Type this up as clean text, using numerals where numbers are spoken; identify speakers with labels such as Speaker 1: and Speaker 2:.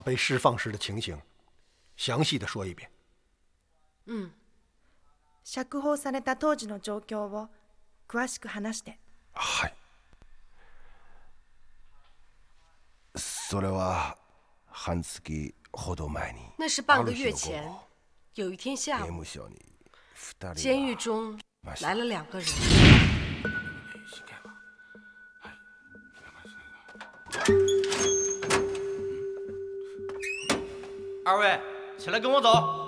Speaker 1: 被释放时的情形详细的说一遍。
Speaker 2: 釈放された当時の状況を詳しく話して。
Speaker 3: はい。それは半月ほど前に。
Speaker 4: 那是半个月前，有一天下午，监狱中来了2个人。
Speaker 5: 二位，起来跟我走。